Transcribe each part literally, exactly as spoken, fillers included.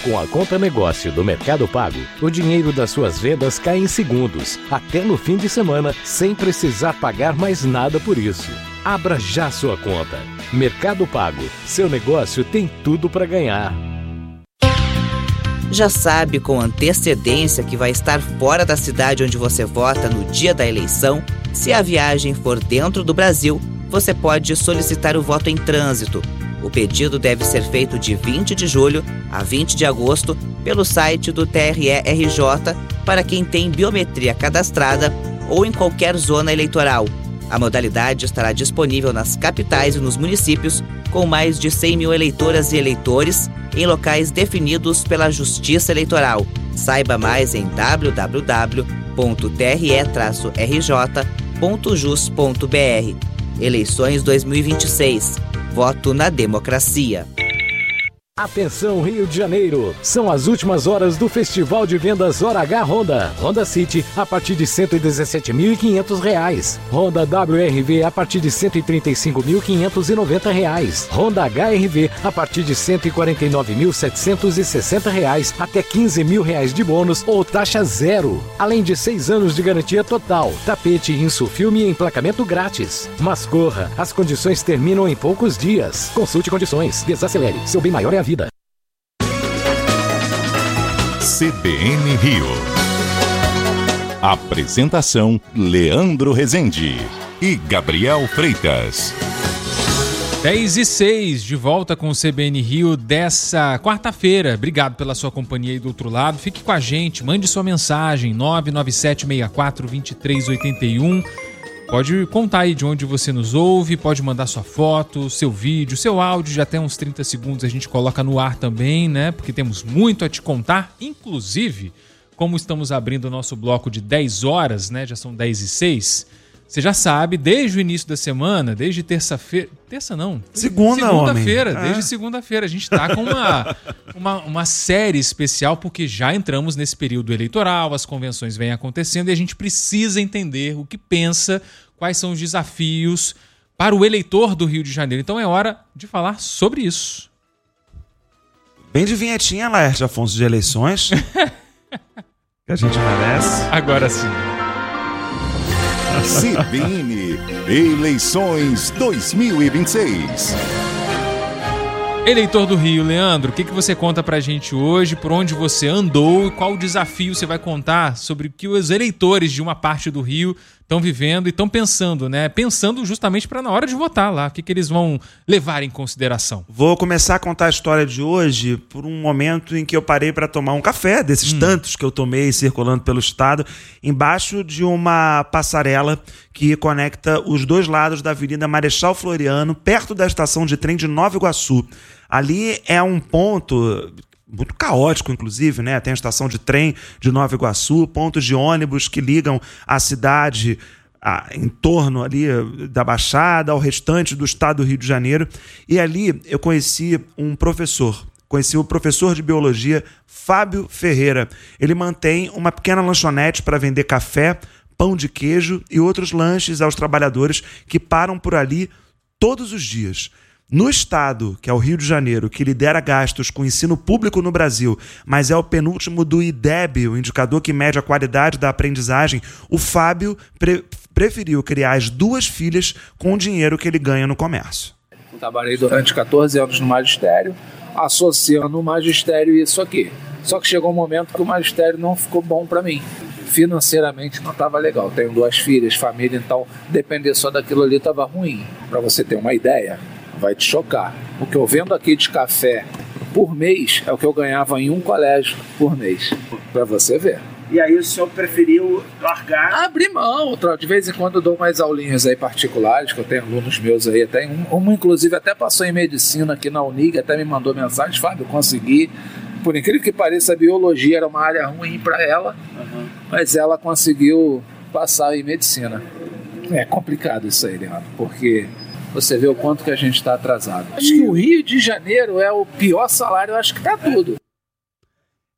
Com a conta negócio do Mercado Pago, o dinheiro das suas vendas cai em segundos, até no fim de semana, sem precisar pagar mais nada por isso. Abra já sua conta. Mercado Pago. Seu negócio tem tudo para ganhar. Já sabe com antecedência que vai estar fora da cidade onde você vota no dia da eleição? Se a viagem for dentro do Brasil, você pode solicitar o voto em trânsito. O pedido deve ser feito de vinte de julho a vinte de agosto pelo site do T R E R J para quem tem biometria cadastrada ou em qualquer zona eleitoral. A modalidade estará disponível nas capitais e nos municípios com mais de cem mil eleitoras e eleitores em locais definidos pela Justiça Eleitoral. Saiba mais em w w w ponto t r e r j ponto jus ponto b r. Eleições dois mil e vinte e seis. Voto na democracia. Atenção Rio de Janeiro, são as últimas horas do Festival de Vendas Hora H Honda. Honda City a partir de cento e dezessete mil e quinhentos reais. Honda W R V a partir de cento e trinta e cinco mil quinhentos e noventa reais. Honda H R V a partir de cento e quarenta e nove mil setecentos e sessenta reais até quinze mil reais de bônus ou taxa zero. Além de seis anos de garantia total, tapete, insufilme e emplacamento grátis. Mas corra, as condições terminam em poucos dias. Consulte condições, desacelere, seu bem maior é a vida. C B N Rio. Apresentação: Leandro Rezende e Gabriel Freitas. dez e seis, de volta com o C B N Rio dessa quarta-feira. Obrigado pela sua companhia aí do outro lado. Fique com a gente, mande sua mensagem nove nove sete seis quatro dois três oito um. Pode contar aí de onde você nos ouve, pode mandar sua foto, seu vídeo, seu áudio, já tem uns trinta segundos a gente coloca no ar também, né? Porque temos muito a te contar, inclusive, como estamos abrindo o nosso bloco de dez horas, né? Já são dez e seis. Você já sabe, desde o início da semana, desde terça-feira... Terça não. Segunda, Segunda-feira, homem. desde É. segunda-feira. A gente está com uma, uma, uma série especial, porque já entramos nesse período eleitoral, as convenções vêm acontecendo e a gente precisa entender o que pensa, quais são os desafios para o eleitor do Rio de Janeiro. Então é hora de falar sobre isso. Bem de vinhetinha, Laerte Afonso, de eleições. Que a gente merece. Agora sim. C B N Eleições dois mil e vinte e seis. Eleitor do Rio, Leandro, o que, que você conta pra gente hoje? Por onde você andou e qual desafio você vai contar sobre o que os eleitores de uma parte do Rio estão vivendo e estão pensando, né? Pensando justamente para na hora de votar lá, o que, que eles vão levar em consideração. Vou começar a contar a história de hoje por um momento em que eu parei para tomar um café, desses hum. tantos que eu tomei circulando pelo estado, embaixo de uma passarela que conecta os dois lados da Avenida Marechal Floriano, perto da estação de trem de Nova Iguaçu. Ali é um ponto muito caótico, inclusive, né? Tem a estação de trem de Nova Iguaçu, pontos de ônibus que ligam a cidade a, em torno ali da Baixada ao restante do estado do Rio de Janeiro. E ali eu conheci um professor, conheci o professor de biologia Fábio Ferreira. Ele mantém uma pequena lanchonete para vender café, pão de queijo e outros lanches aos trabalhadores que param por ali todos os dias. No estado, que é o Rio de Janeiro, que lidera gastos com ensino público no Brasil, mas é o penúltimo do I D E B, o indicador que mede a qualidade da aprendizagem, o Fábio pre- preferiu criar as duas filhas com o dinheiro que ele ganha no comércio. Trabalhei durante catorze anos no magistério, associando o magistério e isso aqui. Só que chegou um momento que o magistério não ficou bom para mim. Financeiramente não estava legal. Tenho duas filhas, família, então depender só daquilo ali estava ruim. Para você ter uma ideia, vai te chocar. O que eu vendo aqui de café por mês é o que eu ganhava em um colégio por mês. Para você ver. E aí o senhor preferiu largar? Abrir mão. De vez em quando eu dou mais aulinhas aí particulares, que eu tenho alunos meus aí. Até, um, uma inclusive até passou em medicina aqui na Unig, até me mandou mensagem: Fábio, eu consegui. Por incrível que pareça, a biologia era uma área ruim para ela, uhum. mas ela conseguiu passar em medicina. É complicado isso aí, Leandro, porque você vê o quanto que a gente está atrasado. Acho que o Rio de Janeiro é o pior salário, eu acho que está tudo.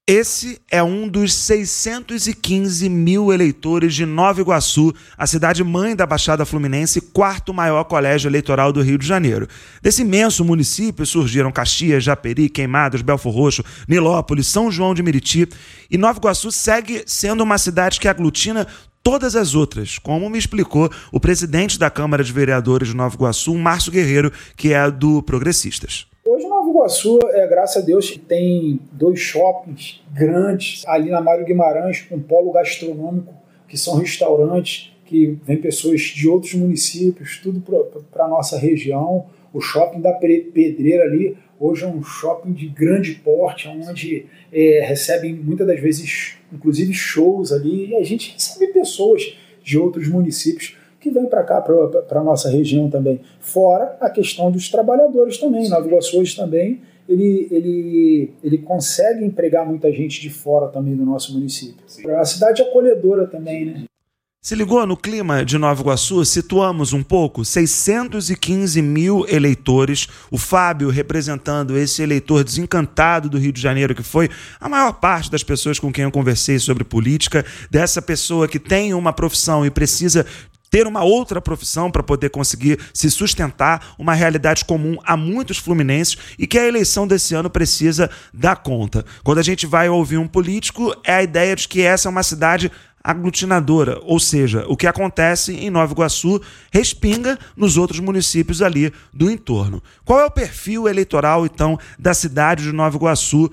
Esse é um dos seiscentos e quinze mil eleitores de Nova Iguaçu, a cidade mãe da Baixada Fluminense, quarto maior colégio eleitoral do Rio de Janeiro. Desse imenso município surgiram Caxias, Japeri, Queimados, Belfor Roxo, Nilópolis, São João de Meriti, e Nova Iguaçu segue sendo uma cidade que aglutina todas as outras, como me explicou o presidente da Câmara de Vereadores de Nova Iguaçu, Márcio Guerreiro, que é do Progressistas. Hoje Nova Iguaçu, é, graças a Deus, tem dois shoppings grandes ali na Mário Guimarães, um polo gastronômico, que são restaurantes, que vêm pessoas de outros municípios, tudo para a nossa região. O shopping da Pedreira ali, hoje é um shopping de grande porte, onde é, recebem muitas das vezes, inclusive, shows ali, e a gente recebe pessoas de outros municípios que vem para cá, para a nossa região também. Fora a questão dos trabalhadores também. Nova Iguaçu hoje também, ele, ele, ele consegue empregar muita gente de fora também do nosso município. É uma cidade acolhedora também, né? Se ligou no clima de Nova Iguaçu? Situamos um pouco, seiscentos e quinze mil eleitores, o Fábio representando esse eleitor desencantado do Rio de Janeiro, que foi a maior parte das pessoas com quem eu conversei sobre política, dessa pessoa que tem uma profissão e precisa ter uma outra profissão para poder conseguir se sustentar, uma realidade comum a muitos fluminenses e que a eleição desse ano precisa dar conta. Quando a gente vai ouvir um político, é a ideia de que essa é uma cidade aglutinadora, ou seja, o que acontece em Nova Iguaçu respinga nos outros municípios ali do entorno. Qual é o perfil eleitoral, então, da cidade de Nova Iguaçu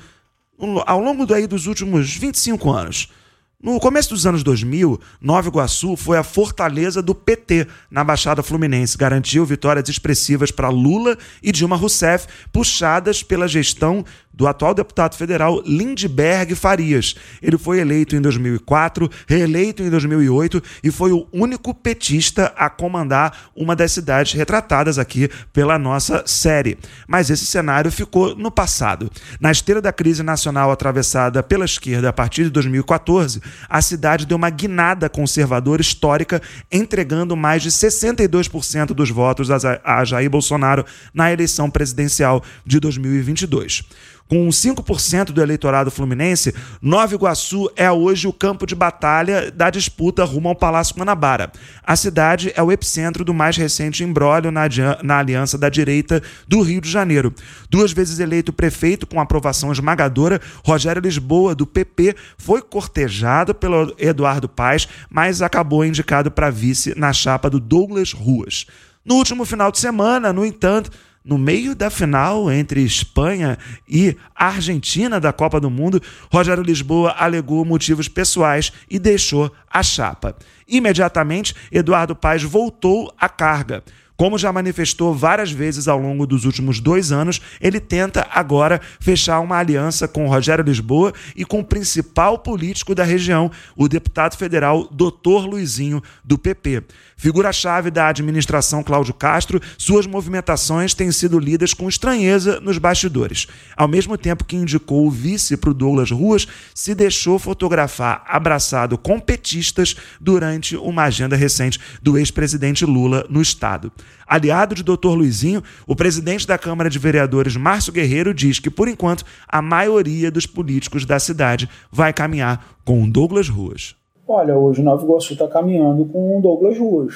ao longo daí dos últimos vinte e cinco anos? No começo dos anos dois mil, Nova Iguaçu foi a fortaleza do P T na Baixada Fluminense. Garantiu vitórias expressivas para Lula e Dilma Rousseff, puxadas pela gestão do atual deputado federal Lindbergh Farias. Ele foi eleito em dois mil e quatro, reeleito em dois mil e oito e foi o único petista a comandar uma das cidades retratadas aqui pela nossa série. Mas esse cenário ficou no passado. Na esteira da crise nacional atravessada pela esquerda a partir de dois mil e quatorze, a cidade deu uma guinada conservadora histórica, entregando mais de sessenta e dois por cento dos votos a Jair Bolsonaro na eleição presidencial de dois mil e vinte e dois. Com cinco por cento do eleitorado fluminense, Nova Iguaçu é hoje o campo de batalha da disputa rumo ao Palácio Guanabara. A cidade é o epicentro do mais recente imbróglio na, na aliança da direita do Rio de Janeiro. Duas vezes eleito prefeito com aprovação esmagadora, Rogério Lisboa, do P P, foi cortejado pelo Eduardo Paes, mas acabou indicado para vice na chapa do Douglas Ruas. No último final de semana, no entanto, no meio da final entre Espanha e Argentina da Copa do Mundo, Rogério Lisboa alegou motivos pessoais e deixou a chapa. Imediatamente, Eduardo Paes voltou à carga. Como já manifestou várias vezes ao longo dos últimos dois anos, ele tenta agora fechar uma aliança com Rogério Lisboa e com o principal político da região, o deputado federal doutor Luizinho, do P P. Figura-chave da administração Cláudio Castro, suas movimentações têm sido lidas com estranheza nos bastidores. Ao mesmo tempo que indicou o vice para o Douglas Ruas, se deixou fotografar abraçado com petistas durante uma agenda recente do ex-presidente Lula no estado. Aliado de doutor Luizinho, o presidente da Câmara de Vereadores, Márcio Guerreiro, diz que, por enquanto, a maioria dos políticos da cidade vai caminhar com o Douglas Ruas. Olha, hoje Nova Iguaçu está caminhando com o Douglas Ruas.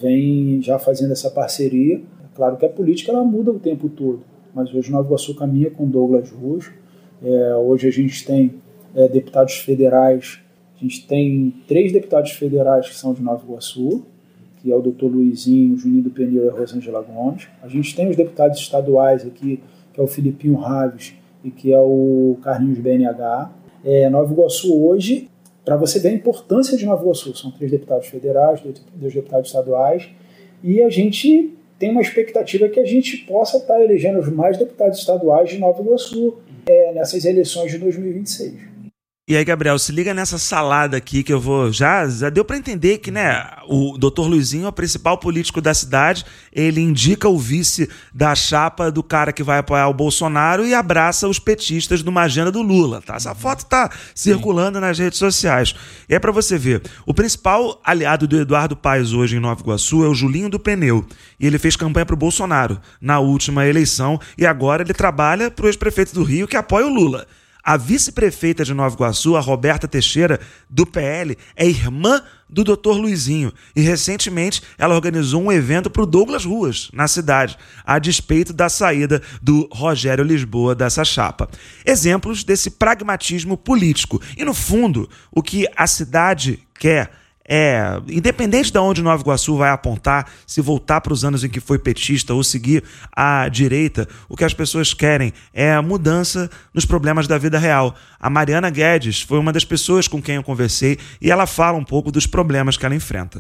Vem já fazendo essa parceria. É claro que a política ela muda o tempo todo, mas hoje Nova Iguaçu caminha com o Douglas Ruas. É, hoje a gente tem é, deputados federais, a gente tem três deputados federais que são de Nova Iguaçu, que é o doutor Luizinho, o Juninho do Pneu e a Rosângela Gomes. A gente tem os deputados estaduais aqui, que é o Filipinho Raves e que é o Carlinhos B N H. É, Nova Iguaçu hoje, para você ver a importância de Nova Iguaçu, são três deputados federais, dois deputados estaduais, e a gente tem uma expectativa que a gente possa estar elegendo os mais deputados estaduais de Nova Iguaçu é, nessas eleições de dois mil e vinte e seis. E aí, Gabriel, se liga nessa salada aqui que eu vou... Já, já deu para entender que, né, o doutor Luizinho é o principal político da cidade, ele indica o vice da chapa do cara que vai apoiar o Bolsonaro e abraça os petistas numa agenda do Lula, tá? Essa foto tá circulando nas redes sociais. E é para você ver, o principal aliado do Eduardo Paes hoje em Nova Iguaçu é o Julinho do Pneu, e ele fez campanha pro Bolsonaro na última eleição e agora ele trabalha pro ex-prefeito do Rio que apoia o Lula. A vice-prefeita de Nova Iguaçu, a Roberta Teixeira, do P L, é irmã do doutor Luizinho. E recentemente ela organizou um evento para o Douglas Ruas, na cidade, a despeito da saída do Rogério Lisboa dessa chapa. Exemplos desse pragmatismo político. E no fundo, o que a cidade quer é, independente de onde Nova Iguaçu vai apontar, se voltar para os anos em que foi petista ou seguir a direita, o que as pessoas querem é a mudança nos problemas da vida real. A Mariana Guedes foi uma das pessoas com quem eu conversei e ela fala um pouco dos problemas que ela enfrenta.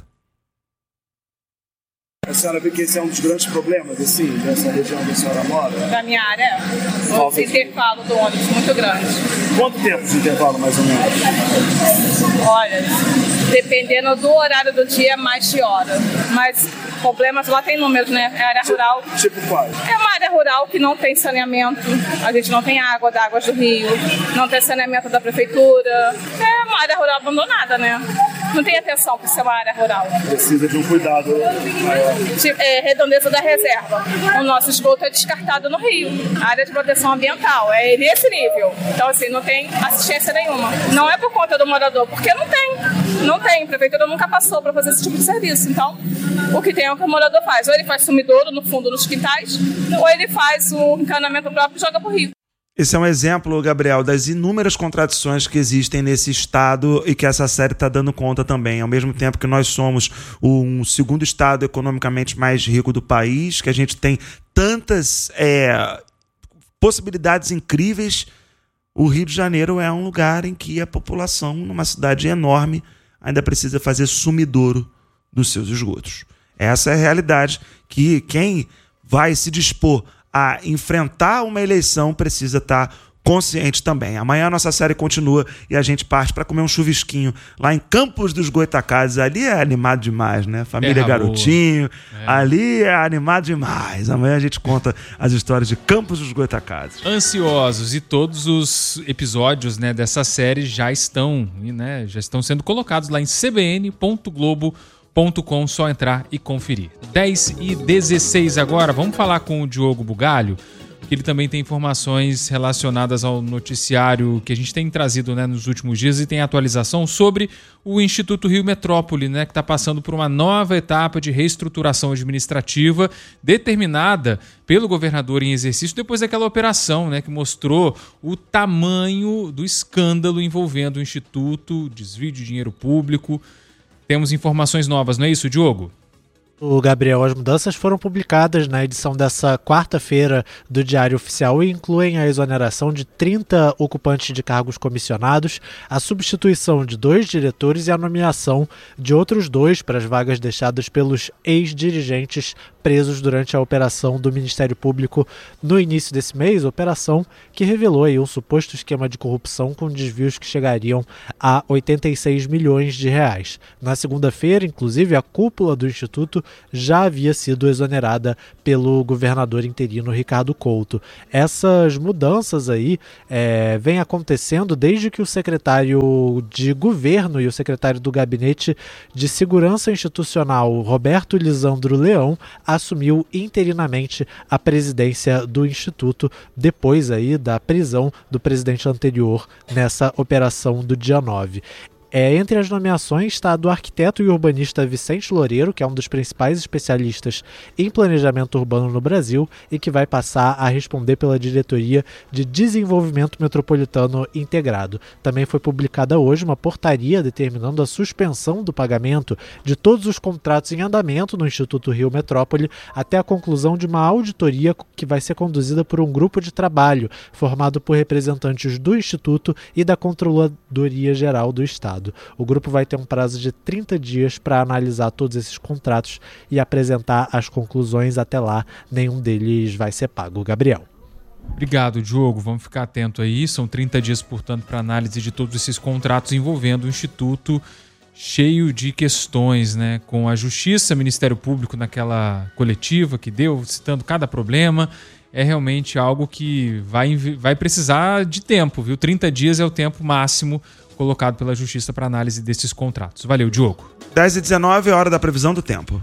A senhora vê que esse é um dos grandes problemas, assim, dessa região onde a senhora mora? Da minha área, o intervalo do ônibus muito grande. Quanto tempo de intervalo, mais ou menos? Olha, dependendo do horário do dia, mais de hora. Mas problemas lá tem números, né? É área rural. Tipo quais? É uma área rural que não tem saneamento. A gente não tem água da Águas do Rio, não tem saneamento da prefeitura. É uma área rural abandonada, né? Não tem atenção para ser uma área rural. Precisa de um cuidado maior. É, redondeza da reserva. O nosso esgoto é descartado no rio. A área de proteção ambiental é nesse nível. Então, assim, não tem assistência nenhuma. Não é por conta do morador, porque não tem. Não tem. A prefeitura nunca passou para fazer esse tipo de serviço. Então, o que tem é o que o morador faz. Ou ele faz sumidouro no fundo nos quintais, ou ele faz o encanamento próprio e joga pro rio. Esse é um exemplo, Gabriel, das inúmeras contradições que existem nesse estado e que essa série está dando conta também. Ao mesmo tempo que nós somos um segundo estado economicamente mais rico do país, que a gente tem tantas é, possibilidades incríveis, o Rio de Janeiro é um lugar em que a população, numa cidade enorme, ainda precisa fazer sumidouro dos seus esgotos. Essa é a realidade que quem vai se dispor a enfrentar uma eleição precisa estar consciente também. Amanhã a nossa série continua e a gente parte para comer um chuvisquinho lá em Campos dos Goitacazes. Ali é animado demais, né? Família Terra Garotinho. É. Ali é animado demais. Amanhã a gente conta as histórias de Campos dos Goitacazes. Ansiosos, e todos os episódios, né, dessa série já estão, né, já estão sendo colocados lá em c b n ponto globo ponto com, só entrar e conferir. dez e dezesseis agora, vamos falar com o Diogo Bugalho, que ele também tem informações relacionadas ao noticiário que a gente tem trazido, né, nos últimos dias, e tem atualização sobre o Instituto Rio Metrópole, né, que está passando por uma nova etapa de reestruturação administrativa determinada pelo governador em exercício depois daquela operação, né, que mostrou o tamanho do escândalo envolvendo o Instituto, desvio de dinheiro público. Temos informações novas, não é isso, Diogo? O Gabriel, as mudanças foram publicadas na edição dessa quarta-feira do Diário Oficial e incluem a exoneração de trinta ocupantes de cargos comissionados, a substituição de dois diretores e a nomeação de outros dois para as vagas deixadas pelos ex-dirigentes presos durante a operação do Ministério Público no início desse mês, operação que revelou aí um suposto esquema de corrupção com desvios que chegariam a oitenta e seis milhões de reais. Na segunda-feira, inclusive, a cúpula do Instituto já havia sido exonerada pelo governador interino Ricardo Couto. Essas mudanças aí é, vêm acontecendo desde que o secretário de governo e o secretário do Gabinete de Segurança Institucional, Roberto Lisandro Leão, assumiu interinamente a presidência do Instituto depois aí da prisão do presidente anterior nessa operação do dia nove. É, entre as nomeações está a do arquiteto e urbanista Vicente Loureiro, que é um dos principais especialistas em planejamento urbano no Brasil e que vai passar a responder pela Diretoria de Desenvolvimento Metropolitano Integrado. Também foi publicada hoje uma portaria determinando a suspensão do pagamento de todos os contratos em andamento no Instituto Rio Metrópole até a conclusão de uma auditoria que vai ser conduzida por um grupo de trabalho formado por representantes do Instituto e da Controladoria Geral do Estado. O grupo vai ter um prazo de trinta dias para analisar todos esses contratos e apresentar as conclusões. Até lá, nenhum deles vai ser pago. Gabriel. Obrigado, Diogo. Vamos ficar atento aí. São trinta dias, portanto, para análise de todos esses contratos envolvendo o Instituto, cheio de questões, né? Com a Justiça, Ministério Público naquela coletiva que deu, citando cada problema. É realmente algo que vai, vai precisar de tempo, viu? trinta dias é o tempo máximo colocado pela Justiça para análise desses contratos. Valeu, Diogo. dez e dezenove, hora da previsão do tempo.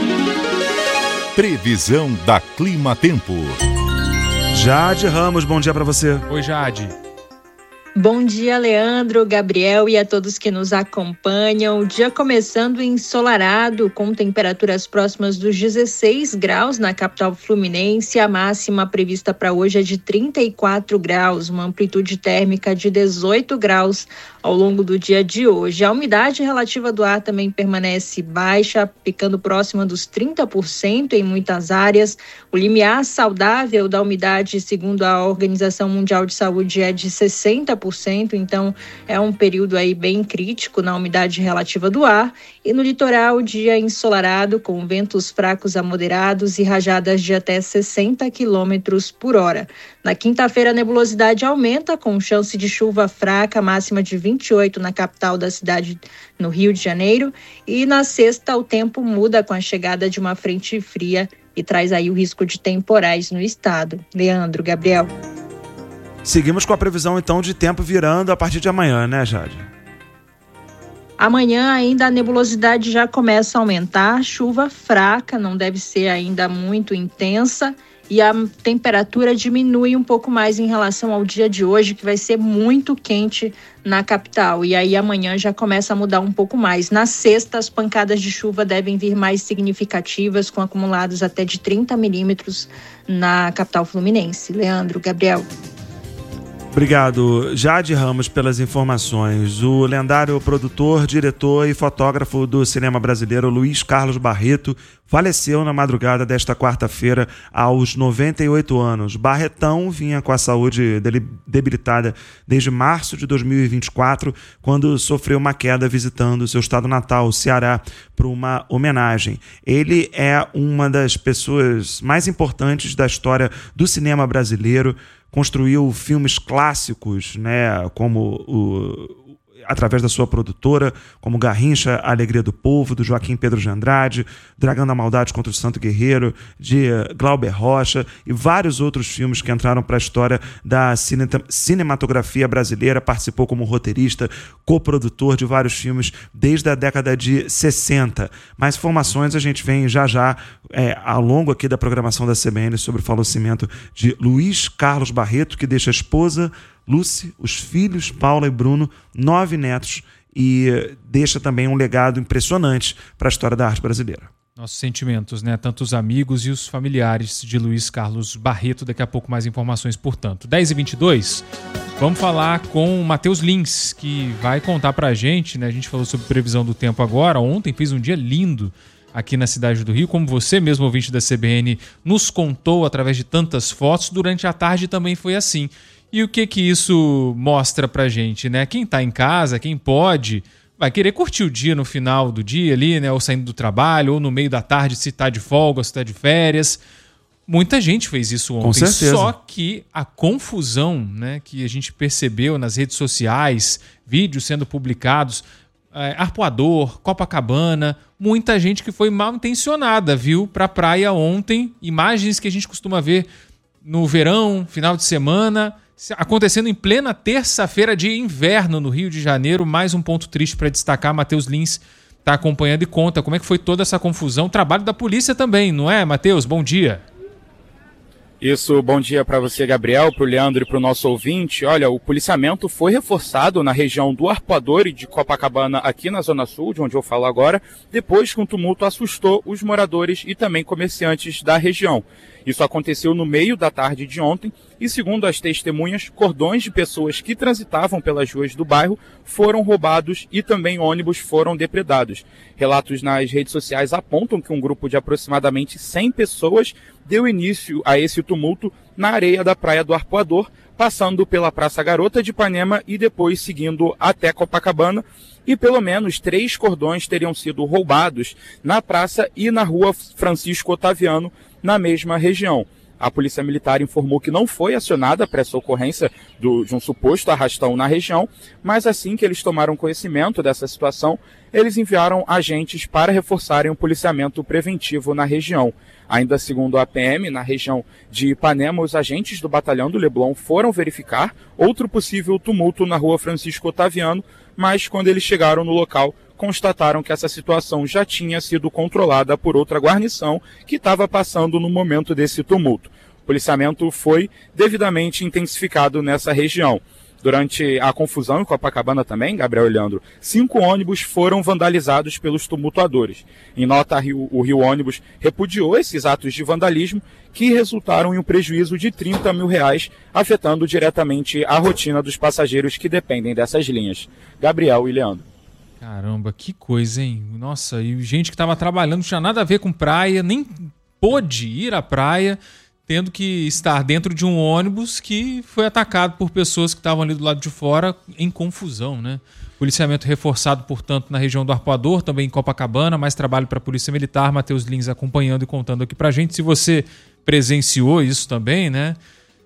Previsão da Clima Tempo. Jade Ramos, bom dia para você. Oi, Jade. Bom dia, Leandro, Gabriel e a todos que nos acompanham. O dia começando ensolarado, com temperaturas próximas dos dezesseis graus na capital fluminense. A máxima prevista para hoje é de trinta e quatro graus, uma amplitude térmica de dezoito graus ao longo do dia de hoje. A umidade relativa do ar também permanece baixa, ficando próxima dos trinta por cento em muitas áreas. O limiar saudável da umidade, segundo a Organização Mundial de Saúde, é de sessenta por cento, então é um período aí bem crítico na umidade relativa do ar. E no litoral, dia ensolarado, com ventos fracos a moderados e rajadas de até sessenta quilômetros por hora. Na quinta-feira, a nebulosidade aumenta, com chance de chuva fraca, máxima de vinte e oito na capital da cidade, no Rio de Janeiro. E na sexta, o tempo muda com a chegada de uma frente fria e traz aí o risco de temporais no estado. Leandro, Gabriel. Seguimos com a previsão, então, de tempo virando a partir de amanhã, né, Jade? Amanhã ainda a nebulosidade já começa a aumentar, chuva fraca, não deve ser ainda muito intensa, e a temperatura diminui um pouco mais em relação ao dia de hoje, que vai ser muito quente na capital. E aí amanhã já começa a mudar um pouco mais. Na sexta, as pancadas de chuva devem vir mais significativas, com acumulados até de trinta milímetros na capital fluminense. Leandro, Gabriel. Obrigado, Jade Ramos, pelas informações. O lendário produtor, diretor e fotógrafo do cinema brasileiro, Luiz Carlos Barreto, faleceu na madrugada desta quarta-feira aos noventa e oito anos. Barretão vinha com a saúde debilitada desde março de dois mil e vinte e quatro, quando sofreu uma queda visitando seu estado natal, o Ceará, para uma homenagem. Ele é uma das pessoas mais importantes da história do cinema brasileiro. Construiu filmes clássicos, né, como o, através da sua produtora, como Garrincha, A Alegria do Povo, do Joaquim Pedro de Andrade, Dragão da Maldade contra o Santo Guerreiro, de Glauber Rocha, e vários outros filmes que entraram para a história da cine- cinematografia brasileira. Participou como roteirista, coprodutor de vários filmes desde a década de sessenta. Mais informações a gente vem já já é, ao longo aqui da programação da C B N sobre o falecimento de Luiz Carlos Barreto, que deixa a esposa Lúcia, os filhos Paula e Bruno, nove netos, e deixa também um legado impressionante para a história da arte brasileira. Nossos sentimentos, né? Tanto os amigos e os familiares de Luiz Carlos Barreto. Daqui a pouco mais informações, portanto. dez e vinte e dois, vamos falar com o Matheus Lins, que vai contar pra gente, né? A gente falou sobre previsão do tempo agora. Ontem fez um dia lindo aqui na cidade do Rio, como você mesmo, ouvinte da C B N, nos contou através de tantas fotos. Durante a tarde também foi assim. E o que que isso mostra pra gente, né? Quem tá em casa, quem pode, vai querer curtir o dia no final do dia ali, né? Ou saindo do trabalho, ou no meio da tarde, se tá de folga, se tá de férias. Muita gente fez isso ontem. Com certeza. Só que a confusão, né, que a gente percebeu nas redes sociais, vídeos sendo publicados, é, Arpoador, Copacabana, muita gente que foi mal intencionada, viu, pra praia ontem. Imagens que a gente costuma ver no verão, final de semana, acontecendo em plena terça-feira de inverno no Rio de Janeiro. Mais um ponto triste para destacar. Matheus Lins está acompanhando e conta como é que foi toda essa confusão. Trabalho da polícia também, não é, Matheus? Bom dia. Isso, bom dia para você, Gabriel, para o Leandro e para o nosso ouvinte. Olha, o policiamento foi reforçado na região do Arpoador e de Copacabana, aqui na Zona Sul, de onde eu falo agora, depois que um tumulto assustou os moradores e também comerciantes da região. Isso aconteceu no meio da tarde de ontem e, segundo as testemunhas, cordões de pessoas que transitavam pelas ruas do bairro foram roubados e também ônibus foram depredados. Relatos nas redes sociais apontam que um grupo de aproximadamente cem pessoas deu início a esse tumulto na areia da Praia do Arpoador, passando pela Praça Garota de Ipanema e depois seguindo até Copacabana. E pelo menos três cordões teriam sido roubados na praça e na rua Francisco Otaviano, na mesma região. A Polícia Militar informou que não foi acionada para essa ocorrência do, de um suposto arrastão na região, mas assim que eles tomaram conhecimento dessa situação, eles enviaram agentes para reforçarem o policiamento preventivo na região. Ainda segundo a P M, na região de Ipanema, os agentes do Batalhão do Leblon foram verificar outro possível tumulto na rua Francisco Otaviano, mas quando eles chegaram no local, constataram que essa situação já tinha sido controlada por outra guarnição que estava passando no momento desse tumulto. O policiamento foi devidamente intensificado nessa região. Durante a confusão em Copacabana também, Gabriel e Leandro, cinco ônibus foram vandalizados pelos tumultuadores. Em nota, o Rio Ônibus repudiou esses atos de vandalismo que resultaram em um prejuízo de trinta mil reais, afetando diretamente a rotina dos passageiros que dependem dessas linhas. Gabriel e Leandro. Caramba, que coisa, hein? Nossa, e gente que estava trabalhando, não tinha nada a ver com praia, nem pôde ir à praia, tendo que estar dentro de um ônibus que foi atacado por pessoas que estavam ali do lado de fora em confusão, né? Policiamento reforçado, portanto, na região do Arpoador, também em Copacabana, mais trabalho para a Polícia Militar, Matheus Lins acompanhando e contando aqui pra gente. Se você presenciou isso também, né?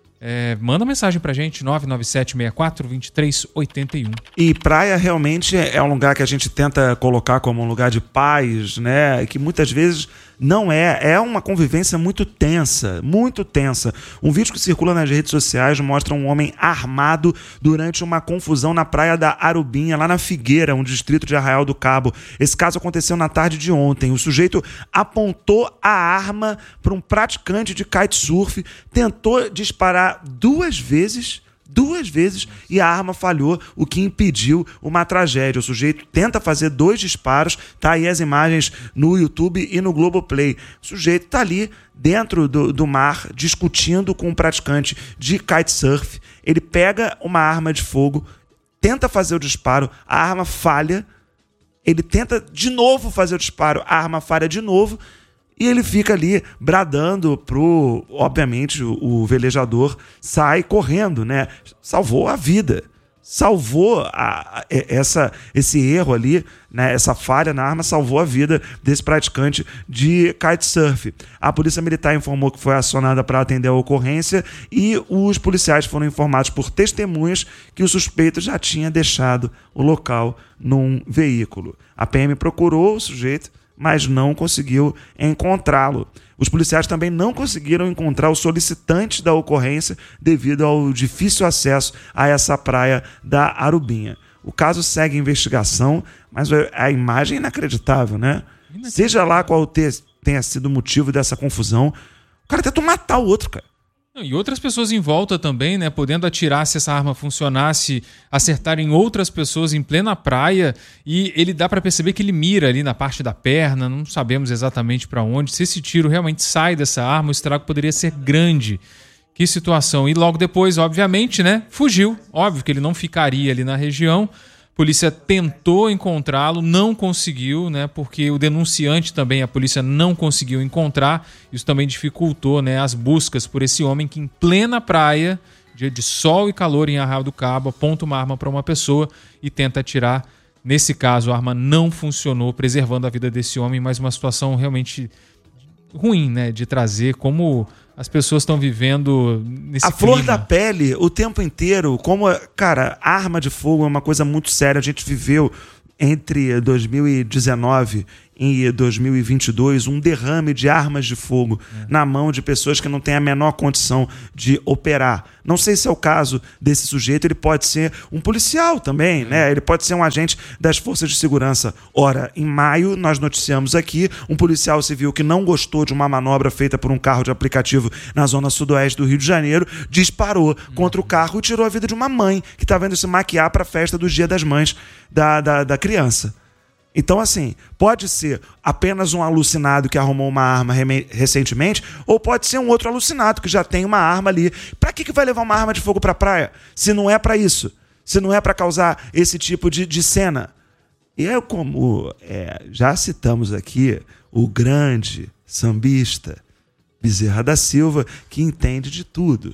É, manda mensagem pra gente, nove nove sete seis quatro dois três oito um. E praia realmente é um lugar que a gente tenta colocar como um lugar de paz, né? Que muitas vezes não é. É uma convivência muito tensa, muito tensa. Um vídeo que circula nas redes sociais mostra um homem armado durante uma confusão na praia da Arubinha, lá na Figueira, um distrito de Arraial do Cabo. Esse caso aconteceu na tarde de ontem. O sujeito apontou a arma para um praticante de kitesurf, tentou disparar duas vezes, duas vezes, e a arma falhou, o que impediu uma tragédia. O sujeito tenta fazer dois disparos, tá aí as imagens no YouTube e no Globoplay. O sujeito tá ali dentro do, do mar, discutindo com um praticante de kitesurf. Ele pega uma arma de fogo, tenta fazer o disparo, a arma falha, ele tenta de novo fazer o disparo, a arma falha de novo, e ele fica ali bradando pro... Obviamente, o, o velejador sai correndo, né? Salvou a vida. Salvou a, a, essa, esse erro ali, né? Essa falha na arma salvou a vida desse praticante de kitesurf. A Polícia Militar informou que foi acionada para atender a ocorrência e os policiais foram informados por testemunhas que o suspeito já tinha deixado o local num veículo. A P M procurou o sujeito, mas não conseguiu encontrá-lo. Os policiais também não conseguiram encontrar o solicitante da ocorrência devido ao difícil acesso a essa praia da Arubinha. O caso segue investigação, mas a imagem é inacreditável, né? Inacreditável. Seja lá qual tenha sido o motivo dessa confusão, o cara tentou matar o outro, cara. E outras pessoas em volta também, né, podendo atirar se essa arma funcionasse, acertar em outras pessoas em plena praia, e ele dá para perceber que ele mira ali na parte da perna, não sabemos exatamente para onde. Se esse tiro realmente sai dessa arma, o estrago poderia ser grande. Que situação. E logo depois, obviamente, né, fugiu. Óbvio que ele não ficaria ali na região. A polícia tentou encontrá-lo, não conseguiu, né? Porque o denunciante também a polícia não conseguiu encontrar. Isso também dificultou, né, as buscas por esse homem que em plena praia, dia de sol e calor em Arraial do Cabo, aponta uma arma para uma pessoa e tenta atirar. Nesse caso, a arma não funcionou, preservando a vida desse homem, mas uma situação realmente ruim, né, de trazer como as pessoas estão vivendo nesse A flor clima. da pele o tempo inteiro, como, cara, arma de fogo é uma coisa muito séria. A gente viveu entre dois mil e dezenove e dois mil e vinte e dois um derrame de armas de fogo é. na mão de pessoas que não têm a menor condição de operar. Não sei se é o caso desse sujeito, ele pode ser um policial também, é. né? Ele pode ser um agente das forças de segurança. Ora, em maio, nós noticiamos aqui um policial civil que não gostou de uma manobra feita por um carro de aplicativo na zona sudoeste do Rio de Janeiro, disparou hum. contra o carro e tirou a vida de uma mãe que estava indo se maquiar para a festa do Dia das Mães da, da, da criança. Então, assim, pode ser apenas um alucinado que arrumou uma arma re- recentemente, ou pode ser um outro alucinado que já tem uma arma ali. Pra que, que vai levar uma arma de fogo pra praia? Se não é pra isso. Se não é pra causar esse tipo de, de cena. E é como é, já citamos aqui o grande sambista Bezerra da Silva, que entende de tudo.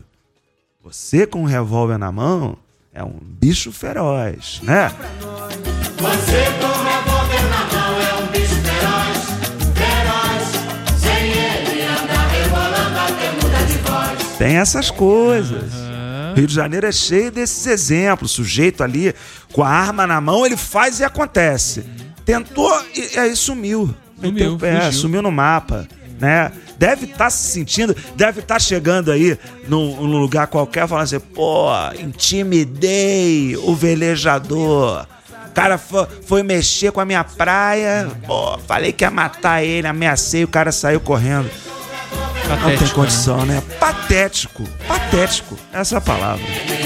Você com um revólver na mão é um bicho feroz, né? Você com o revólver na mão é um bicho feroz, feroz. Sem ele anda rebolando até muda de voz. Tem essas coisas. Uhum. Rio de Janeiro é cheio desses exemplos. Sujeito ali com a arma na mão, ele faz e acontece. Tentou e aí sumiu. Sumiu, é, sumiu no mapa, né? Deve estar tá se sentindo, deve estar tá chegando aí num, num lugar qualquer falando assim, pô, intimidei o velejador. O cara foi, foi mexer com a minha praia, pô, falei que ia matar ele, ameacei, o cara saiu correndo. Patético, não tem condição, né? né? Patético. Patético. Essa é a palavra.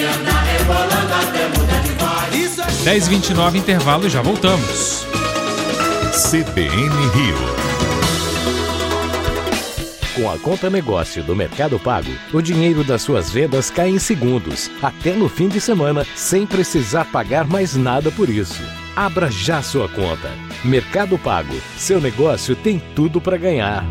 dez e vinte e nove, intervalo e já voltamos. C B N Rio. Com a conta negócio do Mercado Pago, o dinheiro das suas vendas cai em segundos, até no fim de semana, sem precisar pagar mais nada por isso. Abra já sua conta. Mercado Pago. Seu negócio tem tudo para ganhar.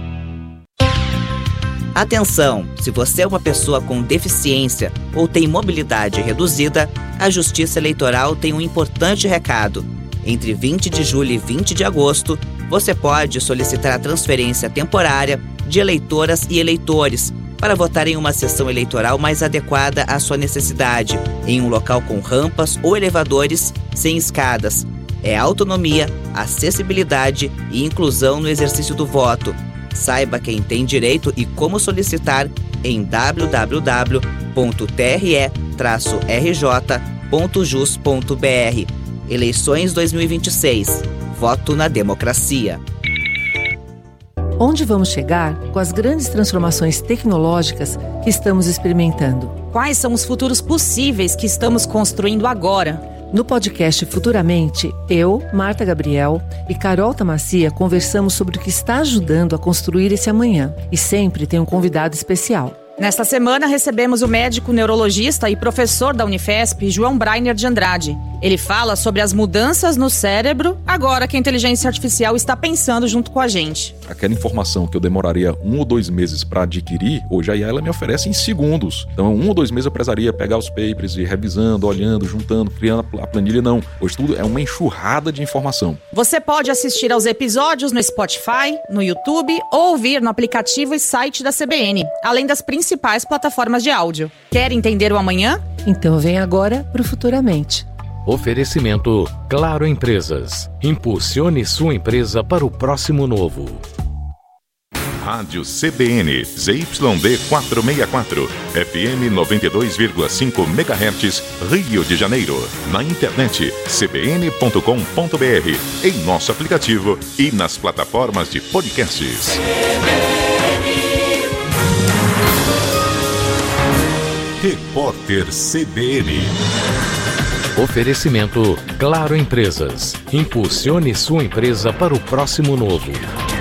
Atenção! Se você é uma pessoa com deficiência ou tem mobilidade reduzida, a Justiça Eleitoral tem um importante recado. Entre vinte de julho e vinte de agosto, você pode solicitar a transferência temporária de eleitoras e eleitores para votar em uma sessão eleitoral mais adequada à sua necessidade, em um local com rampas ou elevadores sem escadas. É autonomia, acessibilidade e inclusão no exercício do voto. Saiba quem tem direito e como solicitar em w w w ponto t r e traço r j ponto jus ponto b r. Eleições dois mil e vinte e seis. Voto na democracia. Onde vamos chegar com as grandes transformações tecnológicas que estamos experimentando? Quais são os futuros possíveis que estamos construindo agora? No podcast Futuramente, eu, Marta Gabriel e Carol Tamacia conversamos sobre o que está ajudando a construir esse amanhã. E sempre tem um convidado especial. Nesta semana, recebemos o médico neurologista e professor da Unifesp, João Brainer de Andrade. Ele fala sobre as mudanças no cérebro agora que a inteligência artificial está pensando junto com a gente. Aquela informação que eu demoraria um ou dois meses para adquirir, hoje a I A ela me oferece em segundos. Então, um ou dois meses eu precisaria pegar os papers e ir revisando, olhando, juntando, criando a planilha. Não. Hoje tudo é uma enxurrada de informação. Você pode assistir aos episódios no Spotify, no YouTube ou ouvir no aplicativo e site da C B N, além das principais plataformas de áudio. Quer entender o amanhã? Então vem agora pro Futuramente. Oferecimento Claro Empresas. Impulsione sua empresa para o próximo novo. Rádio C B N, Z Y D quatrocentos e sessenta e quatro, F M noventa e dois vírgula cinco megahertz, Rio de Janeiro. Na internet, c b n ponto com ponto b r, em nosso aplicativo e nas plataformas de podcasts. Repórter C B N. Oferecimento Claro Empresas. Impulsione sua empresa para o próximo novo.